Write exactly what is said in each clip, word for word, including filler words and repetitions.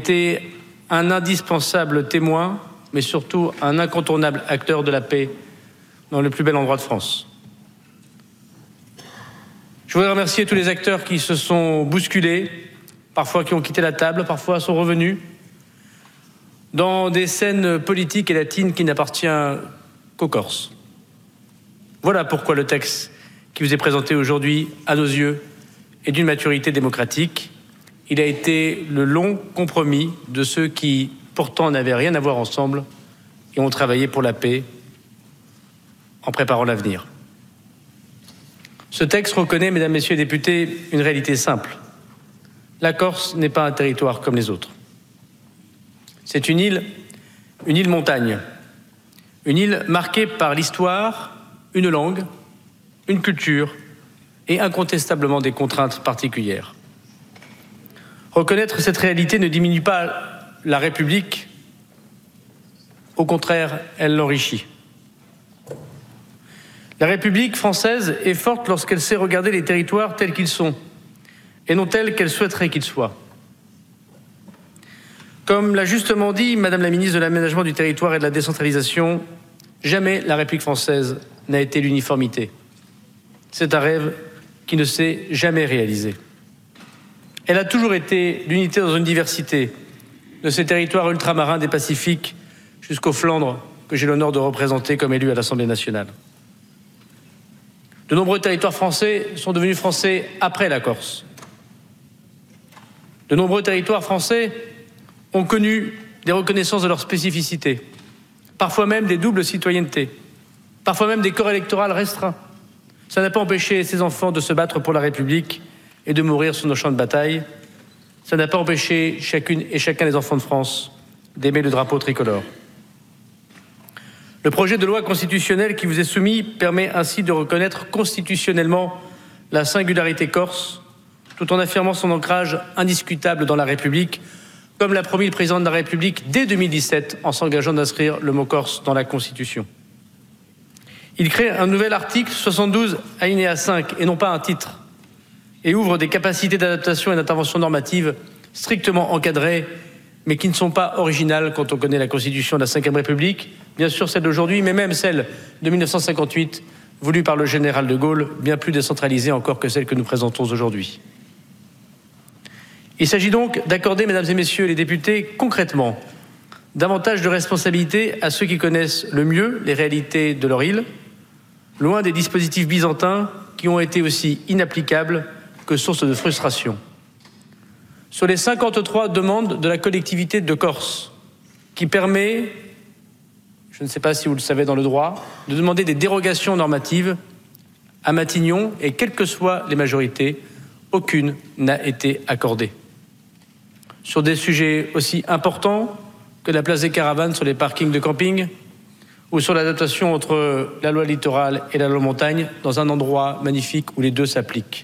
été un indispensable témoin, mais surtout un incontournable acteur de la paix dans le plus bel endroit de France. Je voudrais remercier tous les acteurs qui se sont bousculés, parfois qui ont quitté la table, parfois sont revenus, dans des scènes politiques et latines qui n'appartiennent qu'aux Corses. Voilà pourquoi le texte qui vous est présenté aujourd'hui, à nos yeux, est d'une maturité démocratique. Il a été le long compromis de ceux qui, pourtant, n'avaient rien à voir ensemble et ont travaillé pour la paix en préparant l'avenir. Ce texte reconnaît, mesdames, messieurs les députés, une réalité simple. La Corse n'est pas un territoire comme les autres. C'est une île, une île montagne, une île marquée par l'histoire, une langue, une culture et incontestablement des contraintes particulières. Reconnaître cette réalité ne diminue pas la République, au contraire, elle l'enrichit. La République française est forte lorsqu'elle sait regarder les territoires tels qu'ils sont et non tels qu'elle souhaiterait qu'ils soient. Comme l'a justement dit Madame la ministre de l'Aménagement du Territoire et de la Décentralisation, jamais la République française n'a été l'uniformité. C'est un rêve qui ne s'est jamais réalisé. Elle a toujours été l'unité dans une diversité, de ces territoires ultramarins des Pacifiques jusqu'aux Flandres que j'ai l'honneur de représenter comme élu à l'Assemblée nationale. De nombreux territoires français sont devenus français après la Corse. De nombreux territoires français ont connu des reconnaissances de leur spécificité, parfois même des doubles citoyennetés, parfois même des corps électoraux restreints. Ça n'a pas empêché ces enfants de se battre pour la République et de mourir sur nos champs de bataille. Ça n'a pas empêché chacune et chacun des enfants de France d'aimer le drapeau tricolore. Le projet de loi constitutionnelle qui vous est soumis permet ainsi de reconnaître constitutionnellement la singularité corse, tout en affirmant son ancrage indiscutable dans la République, comme l'a promis le président de la République dès deux mille dix-sept en s'engageant d'inscrire le mot corse dans la Constitution. Il crée un nouvel article soixante-douze alinéa cinq et non pas un titre, et ouvre des capacités d'adaptation et d'intervention normative strictement encadrées, mais qui ne sont pas originales quand on connaît la Constitution de la cinquième République, bien sûr celle d'aujourd'hui, mais même celle de mille neuf cent cinquante-huit, voulue par le général de Gaulle, bien plus décentralisée encore que celle que nous présentons aujourd'hui. Il s'agit donc d'accorder, mesdames et messieurs les députés, concrètement, davantage de responsabilités à ceux qui connaissent le mieux les réalités de leur île, loin des dispositifs byzantins qui ont été aussi inapplicables que source de frustration. Sur les cinquante-trois demandes de la collectivité de Corse, qui permet, je ne sais pas si vous le savez dans le droit, de demander des dérogations normatives à Matignon, et quelles que soient les majorités, aucune n'a été accordée. Sur des sujets aussi importants que la place des caravanes sur les parkings de camping, ou sur l'adaptation entre la loi littorale et la loi montagne, dans un endroit magnifique où les deux s'appliquent.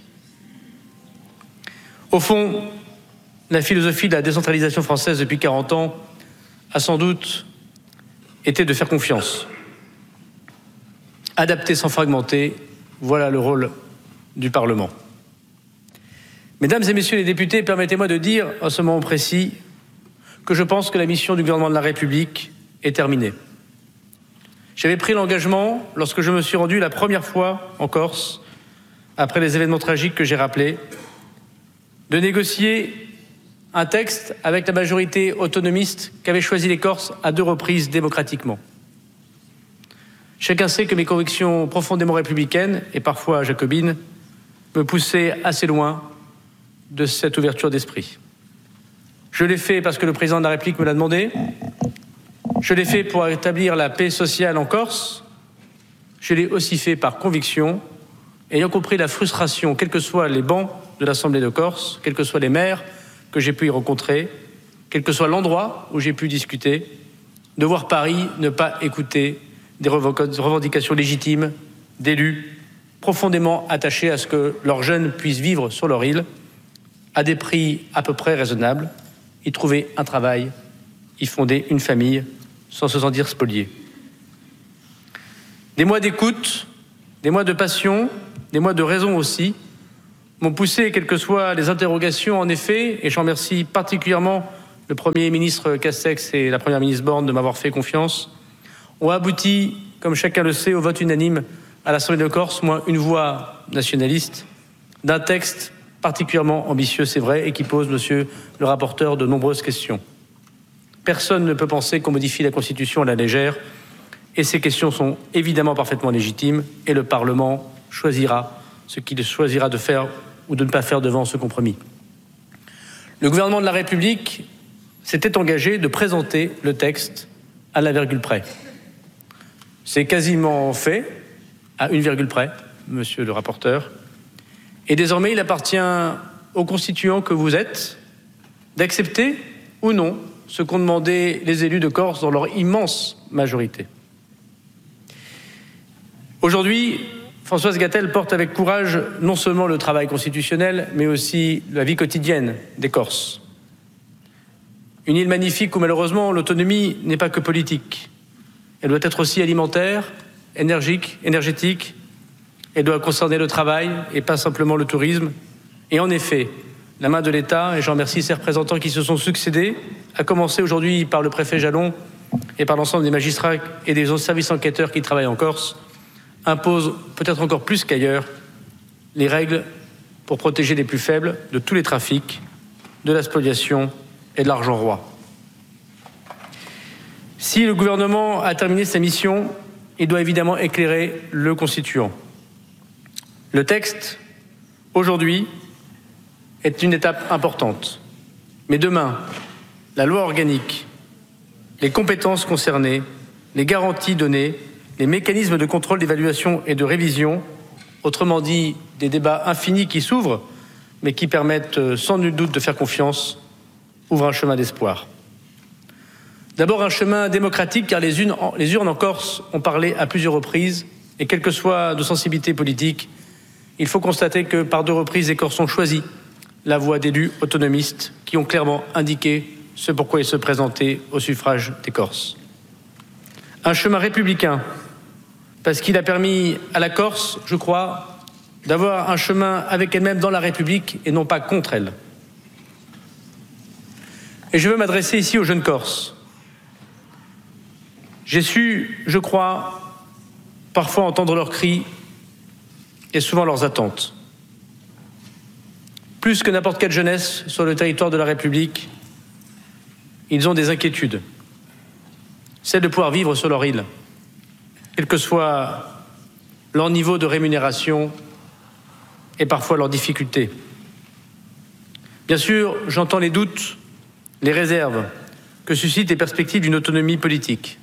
Au fond, la philosophie de la décentralisation française depuis quarante ans a sans doute été de faire confiance. Adapter sans fragmenter, voilà le rôle du Parlement. Mesdames et messieurs les députés, permettez-moi de dire, à ce moment précis, que je pense que la mission du gouvernement de la République est terminée. J'avais pris l'engagement, lorsque je me suis rendu la première fois en Corse, après les événements tragiques que j'ai rappelés, de négocier un texte avec la majorité autonomiste qu'avaient choisi les Corses à deux reprises démocratiquement. Chacun sait que mes convictions profondément républicaines, et parfois jacobines, me poussaient assez loin de cette ouverture d'esprit. Je l'ai fait parce que le président de la République me l'a demandé. Je l'ai fait pour établir la paix sociale en Corse. Je l'ai aussi fait par conviction, ayant compris la frustration, quels que soient les bancs de l'Assemblée de Corse, quels que soient les maires que j'ai pu y rencontrer, quel que soit l'endroit où j'ai pu discuter, de voir Paris ne pas écouter des revendications légitimes d'élus profondément attachés à ce que leurs jeunes puissent vivre sur leur île à des prix à peu près raisonnables, y trouver un travail, y fonder une famille sans se sentir spoliés. Des mois d'écoute, des mois de passion, des mois de raison aussi, m'ont poussé, quelles que soient les interrogations en effet, et j'en remercie particulièrement le Premier ministre Castex et la Première ministre Borne de m'avoir fait confiance, ont abouti, comme chacun le sait, au vote unanime à l'Assemblée de Corse, moins une voix nationaliste, d'un texte particulièrement ambitieux, c'est vrai, et qui pose, monsieur le rapporteur, de nombreuses questions. Personne ne peut penser qu'on modifie la Constitution à la légère, et ces questions sont évidemment parfaitement légitimes, et le Parlement choisira ce qu'il choisira de faire ou de ne pas faire devant ce compromis. Le gouvernement de la République s'était engagé de présenter le texte à la virgule près. C'est quasiment fait, à une virgule près, monsieur le rapporteur. Et désormais, il appartient aux constituants que vous êtes d'accepter ou non ce qu'ont demandé les élus de Corse dans leur immense majorité. Aujourd'hui, Françoise Gatel porte avec courage non seulement le travail constitutionnel, mais aussi la vie quotidienne des Corses. Une île magnifique où malheureusement l'autonomie n'est pas que politique. Elle doit être aussi alimentaire, énergique, énergétique. Elle doit concerner le travail et pas simplement le tourisme. Et en effet, la main de l'État, et j'en remercie ses représentants qui se sont succédés, à commencer aujourd'hui par le préfet Jalon et par l'ensemble des magistrats et des autres services enquêteurs qui travaillent en Corse, impose peut-être encore plus qu'ailleurs les règles pour protéger les plus faibles de tous les trafics, de la spoliation et de l'argent roi. Si le gouvernement a terminé sa mission, il doit évidemment éclairer le constituant. Le texte, aujourd'hui, est une étape importante. Mais demain, la loi organique, les compétences concernées, les garanties données, les mécanismes de contrôle, d'évaluation et de révision, autrement dit, des débats infinis qui s'ouvrent, mais qui permettent sans nul doute de faire confiance, ouvrent un chemin d'espoir. D'abord un chemin démocratique, car les urnes, les urnes en Corse ont parlé à plusieurs reprises, et quelle que soit nos sensibilités politiques, il faut constater que par deux reprises, les Corses ont choisi la voie d'élus autonomistes qui ont clairement indiqué ce pourquoi ils se présentaient au suffrage des Corses. Un chemin républicain, parce qu'il a permis à la Corse, je crois, d'avoir un chemin avec elle-même dans la République et non pas contre elle. Et je veux m'adresser ici aux jeunes Corses. J'ai su, je crois, parfois entendre leurs cris et souvent leurs attentes. Plus que n'importe quelle jeunesse sur le territoire de la République, ils ont des inquiétudes. Celle de pouvoir vivre sur leur île, quel que soit leur niveau de rémunération et parfois leurs difficultés. Bien sûr, j'entends les doutes, les réserves que suscitent les perspectives d'une autonomie politique.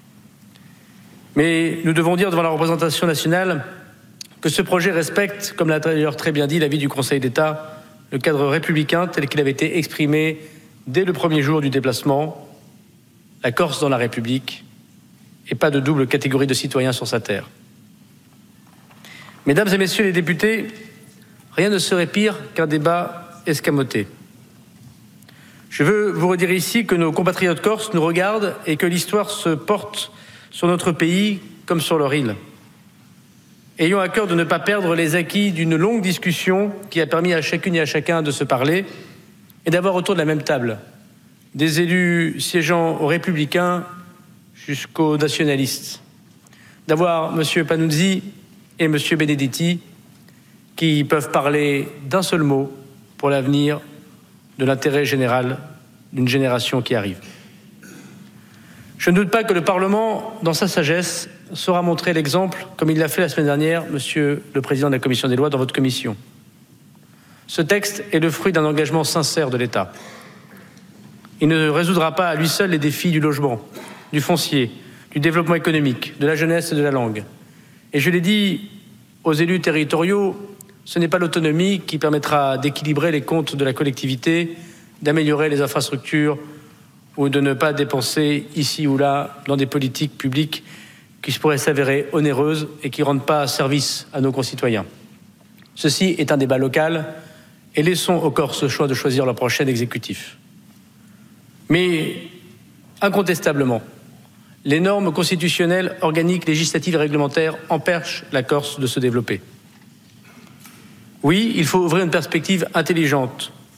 Mais nous devons dire devant la représentation nationale que ce projet respecte, comme l'a d'ailleurs très bien dit l'avis du Conseil d'État, le cadre républicain tel qu'il avait été exprimé dès le premier jour du déplacement, la Corse dans la République, et pas de double catégorie de citoyens sur sa terre. Mesdames et messieurs les députés, rien ne serait pire qu'un débat escamoté. Je veux vous redire ici que nos compatriotes corses nous regardent et que l'histoire se porte sur notre pays comme sur leur île. Ayons à cœur de ne pas perdre les acquis d'une longue discussion qui a permis à chacune et à chacun de se parler et d'avoir autour de la même table des élus siégeant aux Républicains jusqu'aux nationalistes, d'avoir M. Panunzi et M. Benedetti qui peuvent parler d'un seul mot pour l'avenir de l'intérêt général d'une génération qui arrive. Je ne doute pas que le Parlement, dans sa sagesse, saura montrer l'exemple, comme il l'a fait la semaine dernière, Monsieur le Président de la Commission des lois, dans votre commission. Ce texte est le fruit d'un engagement sincère de l'État. Il ne résoudra pas à lui seul les défis du logement, du foncier, du développement économique, de la jeunesse et de la langue. Et je l'ai dit aux élus territoriaux, ce n'est pas l'autonomie qui permettra d'équilibrer les comptes de la collectivité, d'améliorer les infrastructures ou de ne pas dépenser ici ou là dans des politiques publiques qui pourraient s'avérer onéreuses et qui ne rendent pas service à nos concitoyens. Ceci est un débat local et laissons aux Corses le choix de choisir leur prochain exécutif. Mais incontestablement, les normes constitutionnelles, organiques, législatives et réglementaires empêchent la Corse de se développer. Oui, il faut ouvrir une perspective intelligente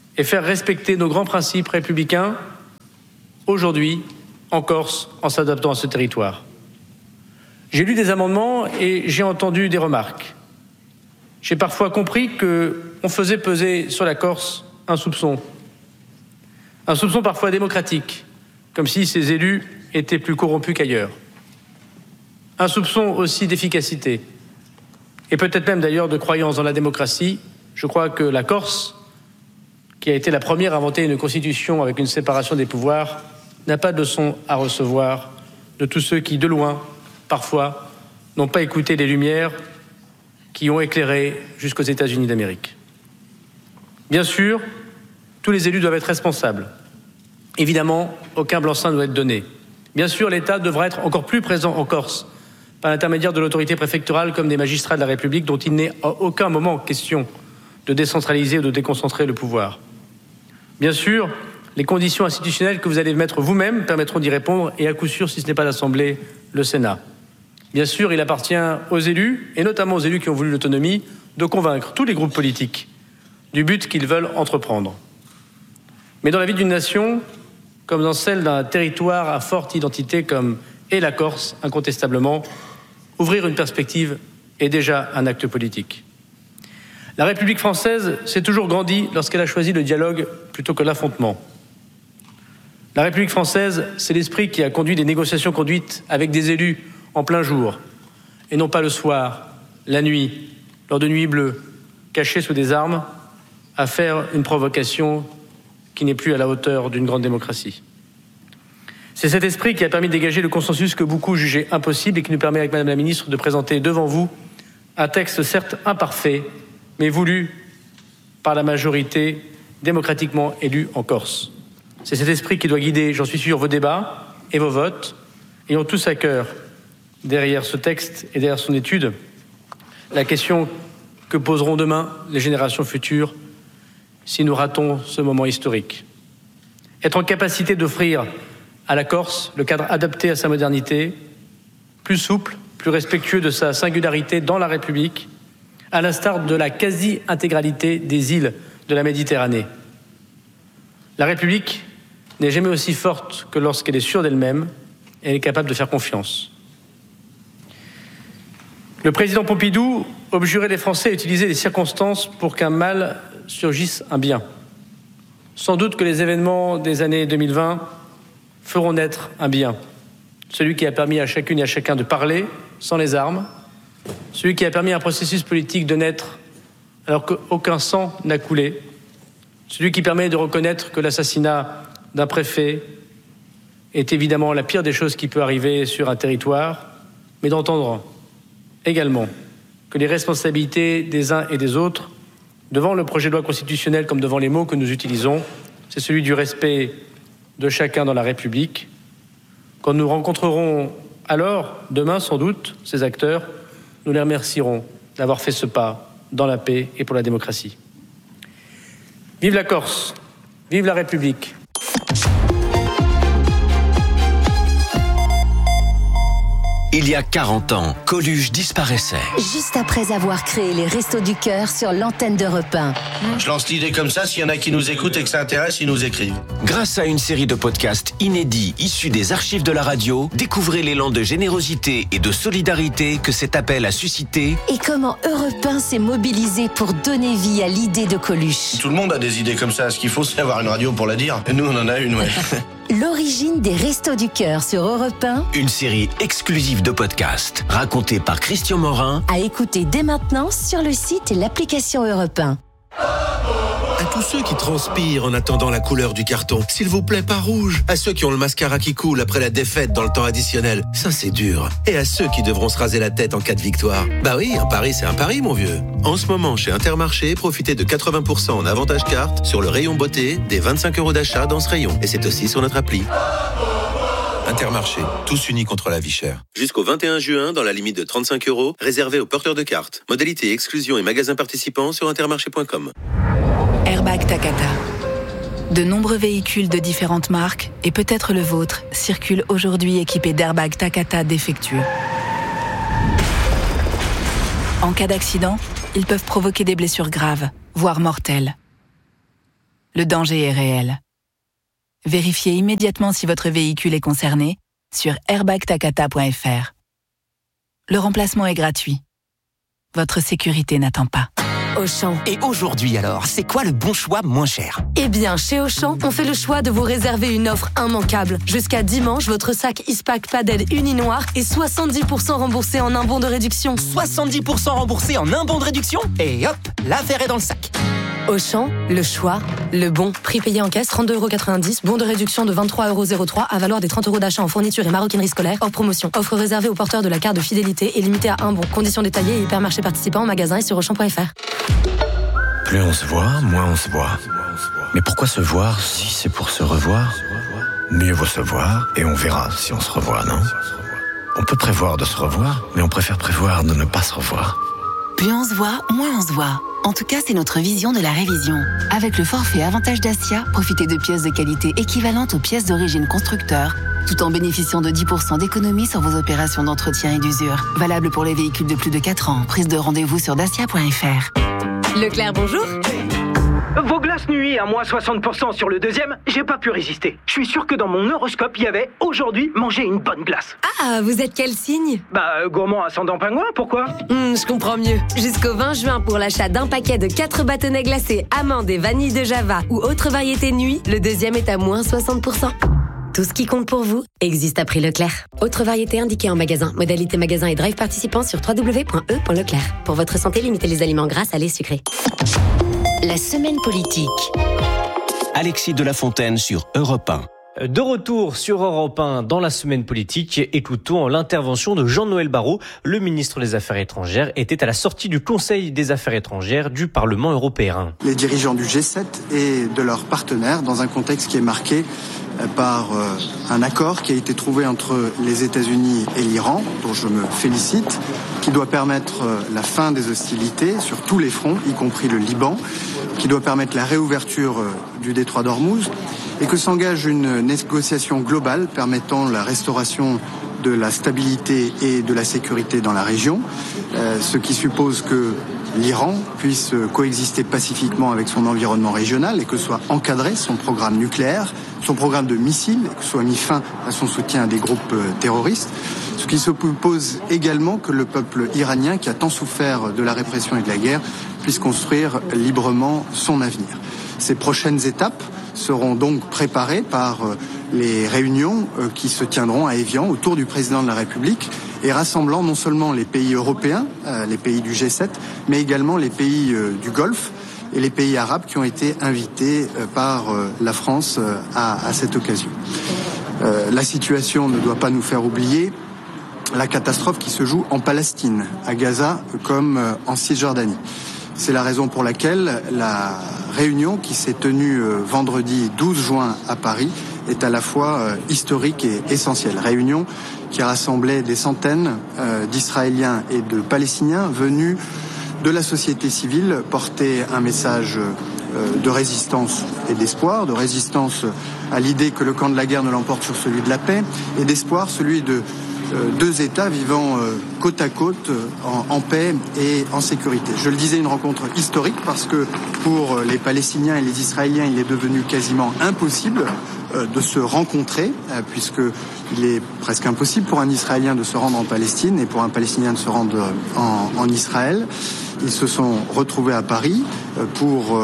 et faire respecter nos grands principes républicains, aujourd'hui, en Corse, en s'adaptant à ce territoire. J'ai lu des amendements et j'ai entendu des remarques. J'ai parfois compris qu'on faisait peser sur la Corse un soupçon. Un soupçon parfois démocratique, comme si ces élus étaient plus corrompus qu'ailleurs. Un soupçon aussi d'efficacité, et peut-être même d'ailleurs de croyance dans la démocratie. Je crois que la Corse, qui a été la première à inventer une constitution avec une séparation des pouvoirs, n'a pas de leçon à recevoir de tous ceux qui, de loin, parfois, n'ont pas écouté les lumières qui ont éclairé jusqu'aux États-Unis d'Amérique. Bien sûr, tous les élus doivent être responsables. Évidemment, aucun blanc-seing ne doit être donné. Bien sûr, l'État devra être encore plus présent en Corse, par l'intermédiaire de l'autorité préfectorale comme des magistrats de la République, dont il n'est à aucun moment question de décentraliser ou de déconcentrer le pouvoir. Bien sûr, les conditions institutionnelles que vous allez mettre vous-même permettront d'y répondre, et à coup sûr, si ce n'est pas l'Assemblée, le Sénat. Bien sûr, il appartient aux élus, et notamment aux élus qui ont voulu l'autonomie, de convaincre tous les groupes politiques du but qu'ils veulent entreprendre. Mais dans la vie d'une nation, comme dans celle d'un territoire à forte identité comme est la Corse, incontestablement, ouvrir une perspective est déjà un acte politique. La République française s'est toujours grandie lorsqu'elle a choisi le dialogue plutôt que l'affrontement. La République française, c'est l'esprit qui a conduit des négociations conduites avec des élus en plein jour, et non pas le soir, la nuit, lors de nuits bleues, cachés sous des armes, à faire une provocation qui n'est plus à la hauteur d'une grande démocratie. C'est cet esprit qui a permis de dégager le consensus que beaucoup jugeaient impossible et qui nous permet, avec Madame la Ministre, de présenter devant vous un texte certes imparfait, mais voulu par la majorité démocratiquement élue en Corse. C'est cet esprit qui doit guider, j'en suis sûr, vos débats et vos votes. Ayons tous à cœur, derrière ce texte et derrière son étude, la question que poseront demain les générations futures si nous ratons ce moment historique. Être en capacité d'offrir à la Corse le cadre adapté à sa modernité, plus souple, plus respectueux de sa singularité dans la République, à l'instar de la quasi-intégralité des îles de la Méditerranée. La République n'est jamais aussi forte que lorsqu'elle est sûre d'elle-même et elle est capable de faire confiance. Le président Pompidou objurait les Français à utiliser les circonstances pour qu'un mal surgisse un bien. Sans doute que les événements des années deux mille vingt feront naître un bien. Celui qui a permis à chacune et à chacun de parler sans les armes, celui qui a permis à un processus politique de naître alors qu'aucun sang n'a coulé, celui qui permet de reconnaître que l'assassinat d'un préfet est évidemment la pire des choses qui peut arriver sur un territoire, mais d'entendre également que les responsabilités des uns et des autres, devant le projet de loi constitutionnel comme devant les mots que nous utilisons, c'est celui du respect de chacun dans la République. Quand nous rencontrerons alors, demain sans doute, ces acteurs, nous les remercierons d'avoir fait ce pas dans la paix et pour la démocratie. Vive la Corse, vive la République. Il y a quarante ans, Coluche disparaissait. Juste après avoir créé les Restos du Cœur sur l'antenne d'Europe un. Je lance l'idée comme ça, s'il y en a qui nous écoutent et que ça intéresse, ils nous écrivent. Grâce à une série de podcasts inédits issus des archives de la radio, découvrez l'élan de générosité et de solidarité que cet appel a suscité. Et comment Europe un s'est mobilisé pour donner vie à l'idée de Coluche. Tout le monde a des idées comme ça, ce qu'il faut c'est avoir une radio pour la dire. Et nous on en a une, ouais. L'origine des Restos du Cœur sur Europe un. Une série exclusive de podcasts, racontée par Christian Morin. À écouter dès maintenant sur le site et l'application Europe un. À tous ceux qui transpirent en attendant la couleur du carton, s'il vous plaît, pas rouge. À ceux qui ont le mascara qui coule après la défaite dans le temps additionnel, ça c'est dur. Et à ceux qui devront se raser la tête en cas de victoire. Bah oui, un pari c'est un pari, mon vieux. En ce moment, chez Intermarché, profitez de quatre-vingts pour cent en avantage carte sur le rayon beauté, des vingt-cinq euros d'achat dans ce rayon. Et c'est aussi sur notre appli. Intermarché, tous unis contre la vie chère. Jusqu'au vingt et un juin, dans la limite de trente-cinq euros, réservé aux porteurs de cartes. Modalité exclusion et magasins participants sur intermarché point com. Airbag Takata. De nombreux véhicules de différentes marques, et peut-être le vôtre, circulent aujourd'hui équipés d'airbags Takata défectueux. En cas d'accident, ils peuvent provoquer des blessures graves, voire mortelles. le danger est réel. Vérifiez immédiatement si votre véhicule est concerné sur airbag takata point f r. Le remplacement est gratuit. Votre sécurité n'attend pas. Auchan. Et aujourd'hui alors, c'est quoi le bon choix moins cher ? Eh bien, chez Auchan, on fait le choix de vous réserver une offre immanquable. Jusqu'à dimanche, votre sac Ispac Padel uni noir est soixante-dix pour cent remboursé en un bon de réduction. soixante-dix pour cent remboursé en un bon de réduction ? Et hop, l'affaire est dans le sac. Auchan, le choix, le bon. Prix payé en caisse, trente-deux euros quatre-vingt-dix. Bon de réduction de vingt-trois euros zéro trois à valoir des trente euros d'achat en fourniture et maroquinerie scolaire. Hors promotion. Offre réservée aux porteurs de la carte de fidélité et limitée à un bon. Conditions détaillées et hypermarchés participants en magasin et sur auchan point f r. Plus on se voit, moins on se voit. Mais pourquoi se voir si c'est pour se revoir ? Mieux vaut se voir et on verra si on se revoit, non ? On peut prévoir de se revoir, mais on préfère prévoir de ne pas se revoir. Plus on se voit, moins on se voit. En tout cas, c'est notre vision de la révision. Avec le forfait Avantage Dacia, profitez de pièces de qualité équivalentes aux pièces d'origine constructeur, tout en bénéficiant de dix pour cent d'économie sur vos opérations d'entretien et d'usure. Valable pour les véhicules de plus de quatre ans. Prise de rendez-vous sur dacia point f r. Leclerc, bonjour. Vos glaces nuit à moins soixante pour cent sur le deuxième, j'ai pas pu résister. Je suis sûr que dans mon horoscope, il y avait « Aujourd'hui, manger une bonne glace ». Ah, vous êtes quel signe ? Bah, euh, gourmand ascendant pingouin, pourquoi ? Hmm, je comprends mieux. Jusqu'au vingt juin, pour l'achat d'un paquet de quatre bâtonnets glacés, amandes et vanille de Java ou autre variété nuit, le deuxième est à moins soixante pour cent. Tout ce qui compte pour vous existe à prix Leclerc. Autre variété indiquée en magasin. Modalité magasin et drive participant sur w w w point e point leclerc. Pour votre santé, limitez les aliments gras, salés, sucrés. La semaine politique. Alexis de la Fontaine sur Europe un. De retour sur Europe un dans la semaine politique, écoutons l'intervention de Jean-Noël Barrot. Le ministre des Affaires étrangères était à la sortie du Conseil des Affaires étrangères du Parlement européen. Les dirigeants du G sept et de leurs partenaires dans un contexte qui est marqué par euh, un accord qui a été trouvé entre les États-Unis et l'Iran, dont je me félicite, qui doit permettre euh, la fin des hostilités sur tous les fronts, y compris le Liban, qui doit permettre la réouverture euh, du détroit d'Ormuz, et que s'engage une négociation globale permettant la restauration de la stabilité et de la sécurité dans la région, euh, ce qui suppose que l'Iran puisse coexister pacifiquement avec son environnement régional et que soit encadré son programme nucléaire, son programme de missiles, et que soit mis fin à son soutien à des groupes terroristes. Ce qui suppose également que le peuple iranien, qui a tant souffert de la répression et de la guerre, puisse construire librement son avenir. Ces prochaines étapes seront donc préparées par les réunions qui se tiendront à Évian autour du président de la République et rassemblant non seulement les pays européens, les pays du G sept, mais également les pays du Golfe et les pays arabes qui ont été invités par la France à, à cette occasion. Euh, la situation ne doit pas nous faire oublier la catastrophe qui se joue en Palestine, à Gaza comme en Cisjordanie. C'est la raison pour laquelle la réunion qui s'est tenue vendredi douze juin à Paris est à la fois historique et essentielle. Réunion qui rassemblait des centaines d'Israéliens et de Palestiniens venus de la société civile porter un message de résistance et d'espoir, de résistance à l'idée que le camp de la guerre ne l'emporte sur celui de la paix, et d'espoir celui de deux États vivant côte à côte, en, en paix et en sécurité. Je le disais, une rencontre historique parce que pour les Palestiniens et les Israéliens, il est devenu quasiment impossible de se rencontrer, puisqu'il est presque impossible pour un Israélien de se rendre en Palestine et pour un Palestinien de se rendre en, en Israël. Ils se sont retrouvés à Paris pour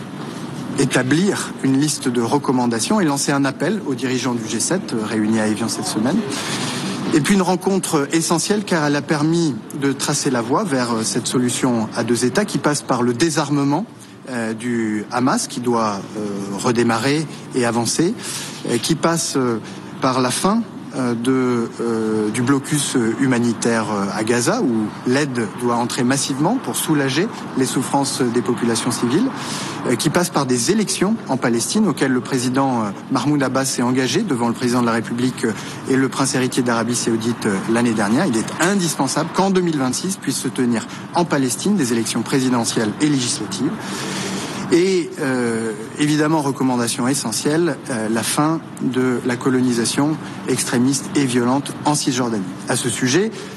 établir une liste de recommandations et lancer un appel aux dirigeants du G sept réunis à Évian cette semaine. Et puis une rencontre essentielle car elle a permis de tracer la voie vers cette solution à deux États qui passe par le désarmement euh, du Hamas qui doit euh, redémarrer et avancer, euh, qui passe euh, par la fin euh, de, euh, du blocus humanitaire à Gaza où l'aide doit entrer massivement pour soulager les souffrances des populations civiles, euh, qui passe par des élections en Palestine auxquelles le président euh, Mahmoud Abbas s'est engagé devant le président de la République euh, et le prince héritier d'Arabie Saoudite euh, l'année dernière. Il est indispensable qu'en deux mille vingt-six puissent se tenir en Palestine des élections présidentielles et législatives. Et euh, évidemment, recommandation essentielle, euh, la fin de la colonisation extrémiste et violente en Cisjordanie. À ce sujet,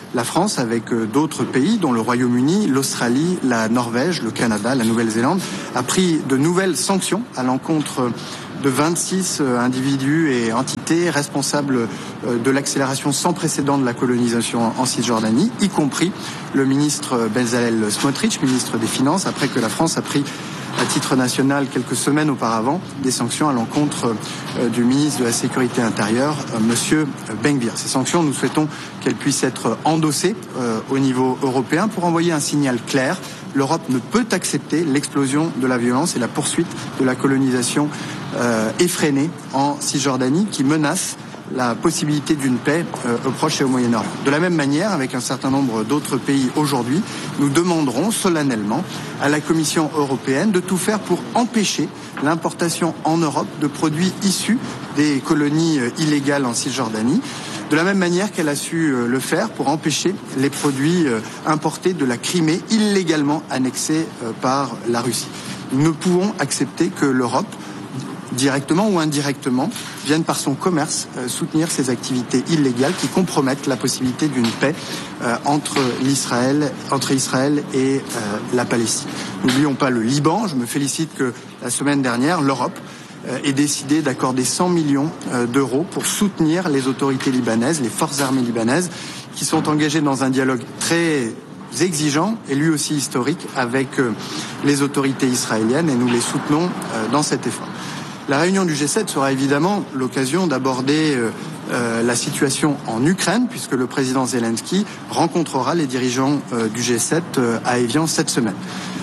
la France, avec d'autres pays, dont le Royaume-Uni, l'Australie, la Norvège, le Canada, la Nouvelle-Zélande, a pris de nouvelles sanctions à l'encontre de vingt-six individus et entités responsables de l'accélération sans précédent de la colonisation en Cisjordanie, y compris le ministre Bezalel Smotrich, ministre des Finances, après que la France a pris à titre national quelques semaines auparavant des sanctions à l'encontre du ministre de la Sécurité intérieure, monsieur Ben Gvir. Ces sanctions, nous souhaitons qu'elles puissent être endossées euh, au niveau européen pour envoyer un signal clair. L'Europe ne peut accepter l'explosion de la violence et la poursuite de la colonisation euh, effrénée en Cisjordanie qui menace la possibilité d'une paix euh, au Proche et au Moyen-Orient. De la même manière, avec un certain nombre d'autres pays aujourd'hui, nous demanderons solennellement à la Commission européenne de tout faire pour empêcher l'importation en Europe de produits issus des colonies euh, illégales en Cisjordanie, de la même manière qu'elle a su euh, le faire pour empêcher les produits euh, importés de la Crimée illégalement annexée euh, par la Russie. Nous ne pouvons accepter que l'Europe, directement ou indirectement, viennent par son commerce euh, soutenir ces activités illégales qui compromettent la possibilité d'une paix euh, entre l'Israël, entre Israël et euh, la Palestine. N'oublions pas le Liban. Je me félicite que la semaine dernière, l'Europe euh, ait décidé d'accorder cent millions euh, d'euros pour soutenir les autorités libanaises, les forces armées libanaises, qui sont engagées dans un dialogue très exigeant et lui aussi historique avec euh, les autorités israéliennes, et nous les soutenons euh, dans cet effort. La réunion du G sept sera évidemment l'occasion d'aborder euh, euh, la situation en Ukraine, puisque le président Zelensky rencontrera les dirigeants euh, du G sept euh, à Évian cette semaine.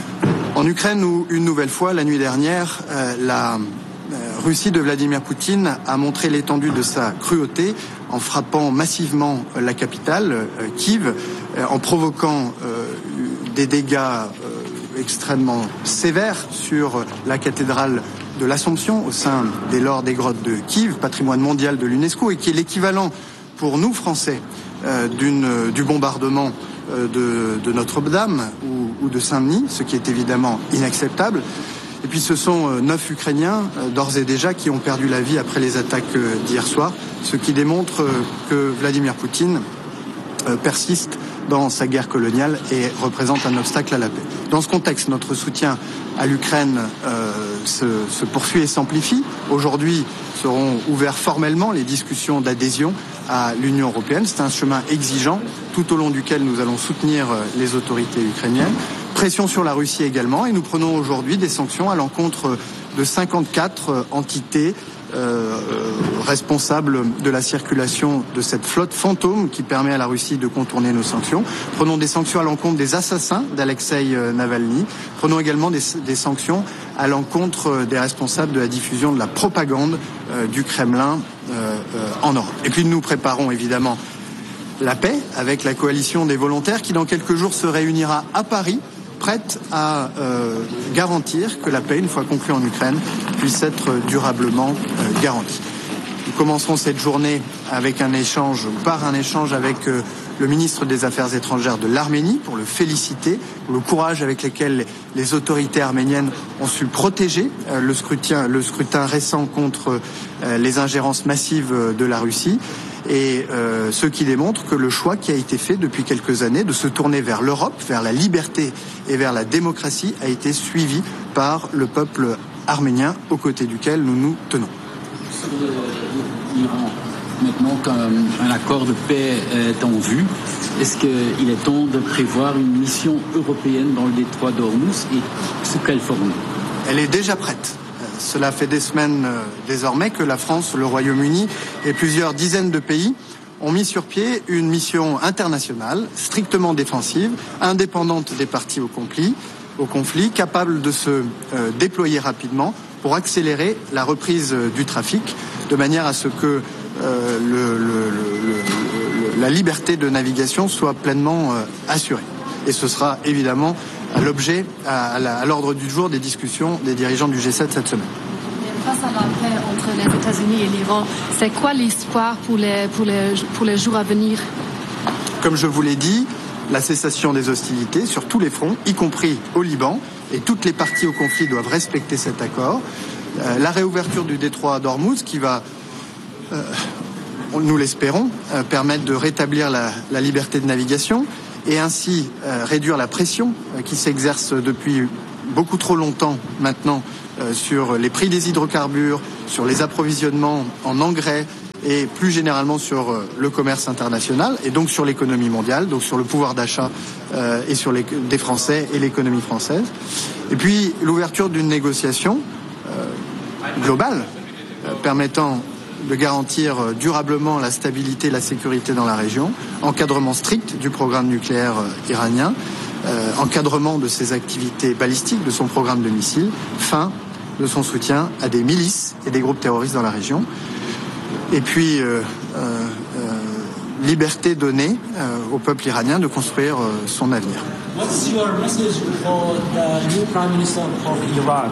En Ukraine, où une nouvelle fois, la nuit dernière, euh, la euh, Russie de Vladimir Poutine a montré l'étendue de sa cruauté en frappant massivement euh, la capitale, euh, Kiev, euh, en provoquant euh, des dégâts euh, extrêmement sévères sur la cathédrale de l'Assomption au sein des Lors des Grottes de Kiev, patrimoine mondial de l'UNESCO, et qui est l'équivalent pour nous Français euh, d'une, du bombardement euh, de, de Notre-Dame ou, ou de Saint-Denis, ce qui est évidemment inacceptable. Et puis ce sont euh, neuf Ukrainiens euh, d'ores et déjà qui ont perdu la vie après les attaques euh, d'hier soir, ce qui démontre euh, que Vladimir Poutine euh, persiste dans sa guerre coloniale et représente un obstacle à la paix. Dans ce contexte, notre soutien à l'Ukraine euh, se, se poursuit et s'amplifie. Aujourd'hui seront ouvertes formellement les discussions d'adhésion à l'Union européenne. C'est un chemin exigeant tout au long duquel nous allons soutenir les autorités ukrainiennes. Pression sur la Russie également, et nous prenons aujourd'hui des sanctions à l'encontre de cinquante-quatre entités Euh, responsable de la circulation de cette flotte fantôme qui permet à la Russie de contourner nos sanctions. Prenons des sanctions à l'encontre des assassins d'Alexei Navalny. Prenons également des, des sanctions à l'encontre des responsables de la diffusion de la propagande euh, du Kremlin euh, euh, en Europe. Et puis nous préparons évidemment la paix avec la coalition des volontaires qui dans quelques jours se réunira à Paris, prête à euh, garantir que la paix, une fois conclue en Ukraine, puisse être durablement euh, garantie. Nous commencerons cette journée avec un échange, par un échange avec euh, le ministre des Affaires étrangères de l'Arménie pour le féliciter, pour le courage avec lequel les autorités arméniennes ont su protéger euh, le scrutin, le scrutin récent contre euh, les ingérences massives de la Russie. Et euh, ce qui démontre que le choix qui a été fait depuis quelques années de se tourner vers l'Europe, vers la liberté et vers la démocratie a été suivi par le peuple arménien aux côtés duquel nous nous tenons. L'Iran, maintenant qu'un accord de paix est en vue, est-ce qu'il est temps de prévoir une mission européenne dans le détroit d'Ormuz et sous quelle forme? Elle est déjà prête. Cela fait des semaines euh, désormais que la France, le Royaume-Uni et plusieurs dizaines de pays ont mis sur pied une mission internationale strictement défensive, indépendante des parties au conflit, au conflit capable de se euh, déployer rapidement pour accélérer la reprise euh, du trafic, de manière à ce que euh, le, le, le, le, la liberté de navigation soit pleinement euh, assurée. Et ce sera évidemment à l'objet, à, à l'ordre du jour des discussions des dirigeants du G sept cette semaine. Face à la paix entre les États-Unis et l'Iran, c'est quoi l'espoir pour les, pour, les, pour les jours à venir? Comme je vous l'ai dit, la cessation des hostilités sur tous les fronts, y compris au Liban, et toutes les parties au conflit doivent respecter cet accord. Euh, la réouverture du détroit d'Ormuz qui va euh, nous l'espérons, euh, permettre de rétablir la, la liberté de navigation et ainsi euh, réduire la pression euh, qui s'exerce depuis beaucoup trop longtemps maintenant euh, sur les prix des hydrocarbures, sur les approvisionnements en engrais et plus généralement sur euh, le commerce international et donc sur l'économie mondiale, donc sur le pouvoir d'achat euh, et sur les, des Français et l'économie française. Et puis l'ouverture d'une négociation euh, globale euh, permettant de garantir euh, durablement la stabilité et la sécurité dans la région, encadrement strict du programme nucléaire euh, iranien, euh, encadrement de ses activités balistiques, de son programme de missiles, fin de son soutien à des milices et des groupes terroristes dans la région. Et puis, euh, euh, euh, liberté donnée euh, au peuple iranien de construire euh, son avenir. What's your message for the new Prime Minister of Iraq?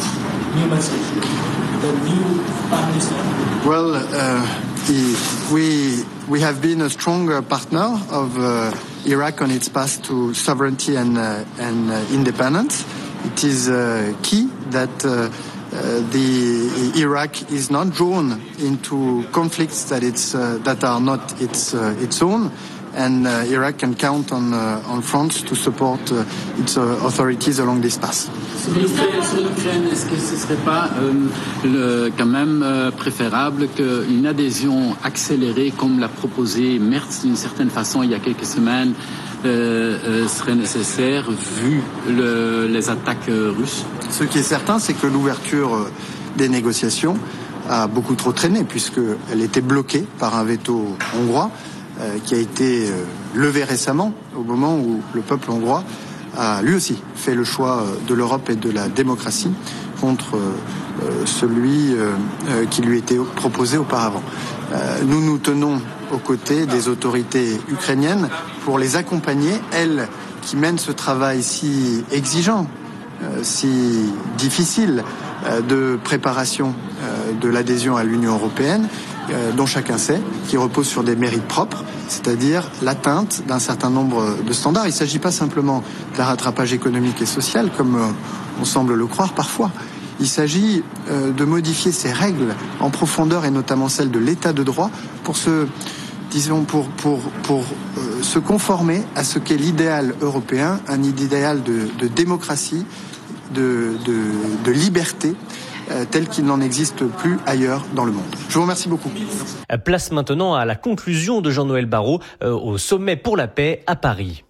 New message. The new Prime Minister. Well, uh, he, we we have been a strong partner of uh, Iraq on its path to sovereignty and uh, and uh, independence. It is uh, key that. Uh, Uh, the Iraq is not drawn into conflicts that it's uh, that are not its uh, its own, and uh, Iraq can count on uh, on France to support uh, its uh, authorities along this path. Sur l'Ukraine, est-ce que ce ne serait pas euh, le, quand même euh, préférable qu'une adhésion accélérée, comme l'a proposé Merz d'une certaine façon il y a quelques semaines, euh, euh, serait nécessaire vu le, les attaques euh, russes? Ce qui est certain, c'est que l'ouverture euh, des négociations a beaucoup trop traîné, puisqu'elle était bloquée par un veto hongrois euh, qui a été euh, levé récemment, au moment où le peuple hongrois a lui aussi fait le choix de l'Europe et de la démocratie contre euh, celui euh, euh, qui lui était proposé auparavant. Euh, nous nous tenons aux côtés des autorités ukrainiennes pour les accompagner, elles qui mènent ce travail si exigeant, euh, si difficile euh, de préparation euh, de l'adhésion à l'Union européenne, euh, dont chacun sait, qui repose sur des mérites propres, c'est-à-dire l'atteinte d'un certain nombre de standards. Il ne s'agit pas simplement d'un rattrapage économique et social, comme euh, on semble le croire parfois. Il s'agit euh, de modifier ces règles en profondeur, et notamment celles de l'état de droit, pour se, disons, pour, pour, pour euh, se conformer à ce qu'est l'idéal européen, un idéal de, de démocratie, de, de, de liberté, euh, tel qu'il n'en existe plus ailleurs dans le monde. Je vous remercie beaucoup. Place maintenant à la conclusion de Jean-Noël Barrot euh, au sommet pour la paix à Paris.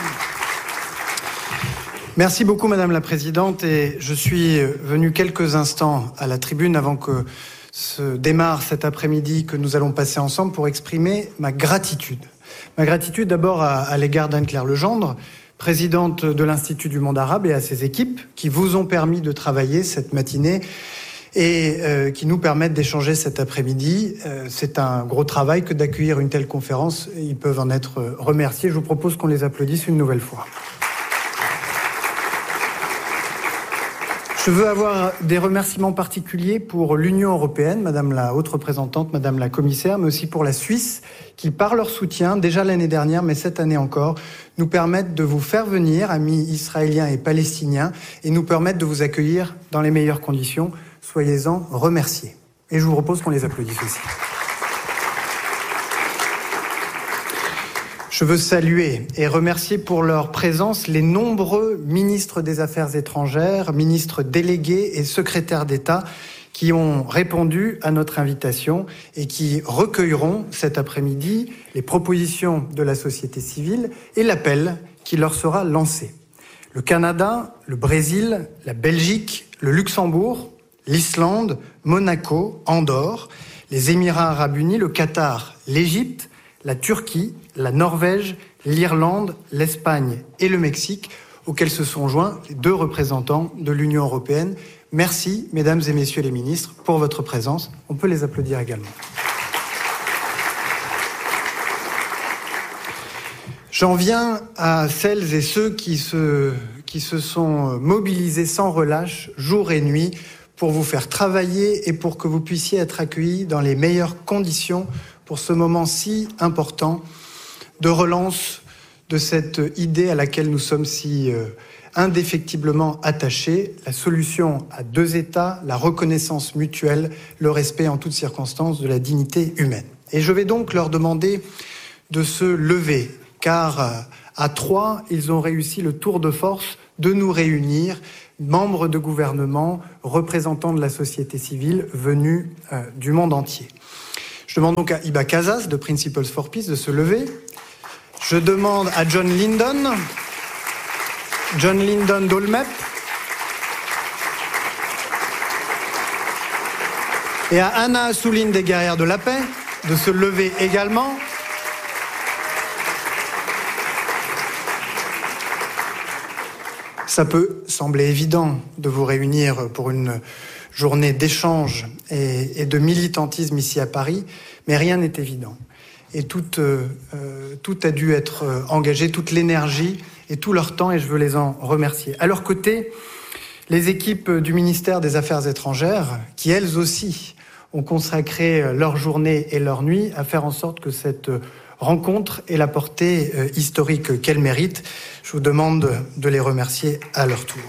Merci beaucoup Madame la Présidente, et je suis venu quelques instants à la tribune avant que se démarre cet après-midi que nous allons passer ensemble pour exprimer ma gratitude. Ma gratitude d'abord à, à l'égard d'Anne-Claire Legendre, présidente de l'Institut du monde arabe, et à ses équipes qui vous ont permis de travailler cette matinée et euh, qui nous permettent d'échanger cet après-midi. Euh, c'est un gros travail que d'accueillir une telle conférence. Ils peuvent en être remerciés. Je vous propose qu'on les applaudisse une nouvelle fois. Je veux avoir des remerciements particuliers pour l'Union européenne, Madame la haute représentante, Madame la commissaire, mais aussi pour la Suisse, qui par leur soutien, déjà l'année dernière, mais cette année encore, nous permettent de vous faire venir, amis israéliens et palestiniens, et nous permettent de vous accueillir dans les meilleures conditions. Soyez-en remerciés. Et je vous propose qu'on les applaudisse aussi. Je veux saluer et remercier pour leur présence les nombreux ministres des Affaires étrangères, ministres délégués et secrétaires d'État qui ont répondu à notre invitation et qui recueilleront cet après-midi les propositions de la société civile et l'appel qui leur sera lancé. Le Canada, le Brésil, la Belgique, le Luxembourg, l'Islande, Monaco, Andorre, les Émirats arabes unis, le Qatar, l'Égypte, la Turquie, la Norvège, l'Irlande, l'Espagne et le Mexique, auxquels se sont joints les deux représentants de l'Union européenne. Merci, mesdames et messieurs les ministres, pour votre présence. On peut les applaudir également. J'en viens à celles et ceux qui se, qui se sont mobilisés sans relâche, jour et nuit, pour vous faire travailler et pour que vous puissiez être accueillis dans les meilleures conditions pour ce moment si important de relance de cette idée à laquelle nous sommes si euh, indéfectiblement attachés, la solution à deux États, la reconnaissance mutuelle, le respect en toutes circonstances de la dignité humaine. Et je vais donc leur demander de se lever, car euh, à trois, ils ont réussi le tour de force de nous réunir, membres de gouvernement, représentants de la société civile venus euh, du monde entier. Je demande donc à Iba Casas de Principles for Peace de se lever. Je demande à John Lyndon, John Lyndon d'Olmep, et à Anna Assouline des Guerrières de la Paix de se lever également. Ça peut sembler évident de vous réunir pour une journée d'échange et, et de militantisme ici à Paris, mais rien n'est évident. Et tout, euh, tout a dû être engagé, toute l'énergie et tout leur temps, et je veux les en remercier. À leur côté, les équipes du ministère des Affaires étrangères, qui elles aussi ont consacré leur journée et leur nuit à faire en sorte que cette rencontre ait la portée euh, historique qu'elle mérite. Je vous demande de les remercier à leur tour.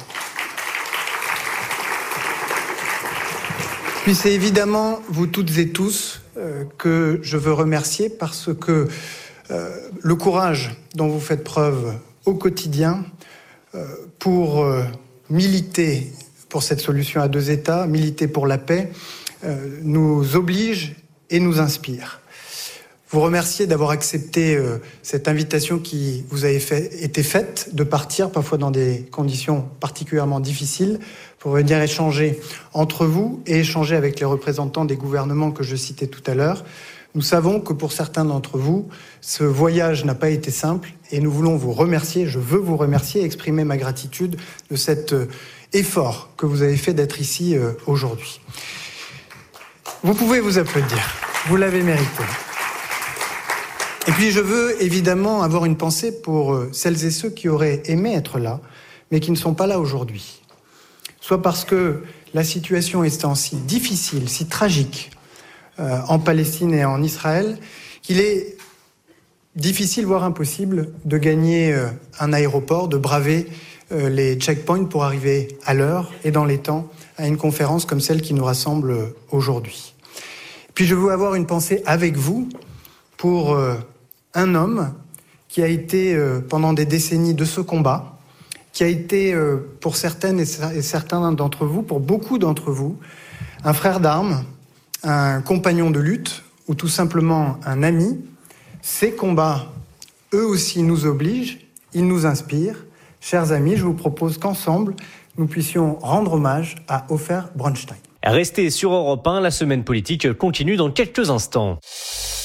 Puis c'est évidemment vous toutes et tous euh, que je veux remercier parce que euh, le courage dont vous faites preuve au quotidien euh, pour euh, militer pour cette solution à deux États, militer pour la paix, euh, nous oblige et nous inspire. Vous remercier d'avoir accepté euh, cette invitation qui vous a fait, été faite, de partir parfois dans des conditions particulièrement difficiles pour venir échanger entre vous et échanger avec les représentants des gouvernements que je citais tout à l'heure. Nous savons que pour certains d'entre vous, ce voyage n'a pas été simple et nous voulons vous remercier, je veux vous remercier et exprimer ma gratitude de cet euh, effort que vous avez fait d'être ici euh, aujourd'hui. Vous pouvez vous applaudir, vous l'avez mérité. Et puis je veux évidemment avoir une pensée pour celles et ceux qui auraient aimé être là, mais qui ne sont pas là aujourd'hui. Soit parce que la situation étant si difficile, si tragique, euh, en Palestine et en Israël, qu'il est difficile, voire impossible, de gagner euh, un aéroport, de braver euh, les checkpoints pour arriver à l'heure et dans les temps à une conférence comme celle qui nous rassemble aujourd'hui. Puis je veux avoir une pensée avec vous pour euh, un homme qui a été euh, pendant des décennies de ce combat, qui a été euh, pour certaines et certains d'entre vous, pour beaucoup d'entre vous, un frère d'armes, un compagnon de lutte ou tout simplement un ami. Ces combats, eux aussi, nous obligent, ils nous inspirent. Chers amis, je vous propose qu'ensemble, nous puissions rendre hommage à Ofer Bronstein. Restez sur Europe un, la semaine politique continue dans quelques instants.